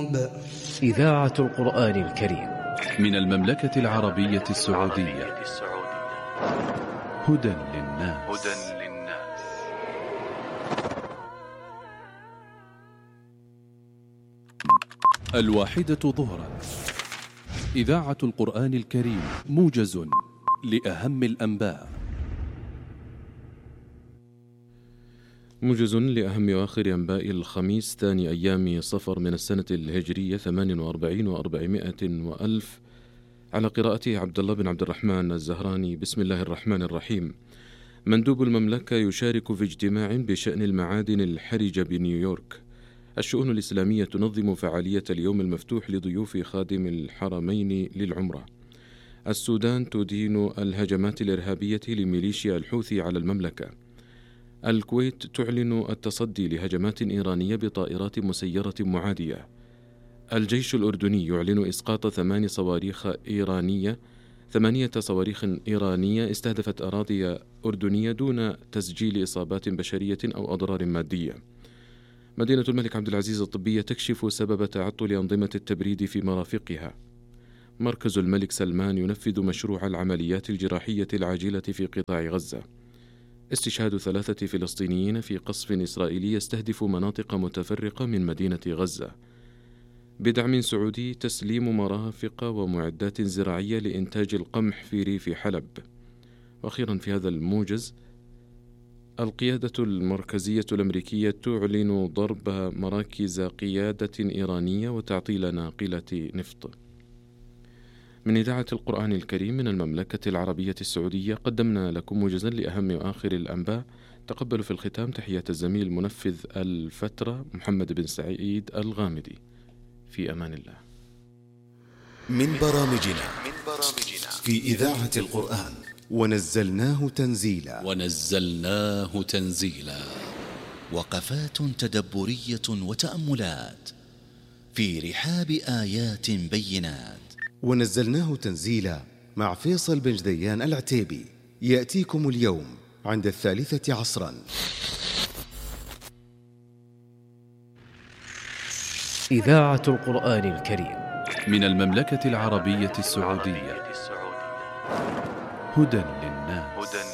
القلوب. إذاعة القرآن الكريم من المملكة العربية السعودية. هدى للناس. الواحدة ظهرا. إذاعة القرآن الكريم، موجز لأهم الأنباء. موجز لأهم وآخر أنباء الخميس ثاني أيام صفر من السنة الهجرية 48 و400 وألف، على قراءته عبد الله بن عبد الرحمن الزهراني. بسم الله الرحمن الرحيم. مندوب المملكة يشارك في اجتماع بشأن المعادن الحرجة بنيويورك. الشؤون الإسلامية تنظم فعالية اليوم المفتوح لضيوف خادم الحرمين للعمرة. السودان تدين الهجمات الإرهابية لميليشيا الحوثي على المملكة. الكويت تعلن التصدي لهجمات إيرانية بطائرات مسيرة معادية. الجيش الأردني يعلن إسقاط 8 صواريخ إيرانية استهدفت أراضي أردنية دون تسجيل إصابات بشرية أو أضرار مادية. مدينة الملك عبد العزيز الطبية تكشف سبب تعطل أنظمة التبريد في مرافقها. مركز الملك سلمان ينفذ مشروع العمليات الجراحية العاجلة في قطاع غزة. استشهاد 3 فلسطينيين في قصف إسرائيلي يستهدف مناطق متفرقة من مدينة غزة. بدعم سعودي تسليم مرافق ومعدات زراعية لإنتاج القمح في ريف حلب. وأخيرا في هذا الموجز، القيادة المركزية الأمريكية تعلن ضرب مراكز قيادة إيرانية وتعطيل ناقلة نفط. من إذاعة القرآن الكريم من المملكة العربية السعودية قدمنا لكم موجزا لأهم وآخر الأنباء. تقبلوا في الختام تحية الزميل منفذ الفترة محمد بن سعيد الغامدي. في أمان الله. من برامجنا في إذاعة القرآن ونزلناه تنزيلا. وقفات تدبرية وتأملات في رحاب آيات بينات. ونزلناه تنزيلا مع فيصل بن جديان العتيبي، يأتيكم اليوم عند 3 عصرا. إذاعة القرآن الكريم من المملكة العربية السعودية. هدى للناس.